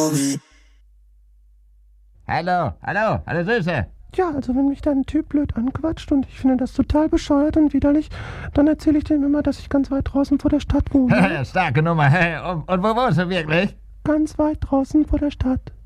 Hallo Süße. Ja, also wenn mich dann ein Typ blöd anquatscht und ich finde das total bescheuert und widerlich, dann erzähle ich dem immer, dass ich ganz weit draußen vor der Stadt wohne. Starke Nummer. Und wo wohnst du wirklich? Ganz weit draußen vor der Stadt.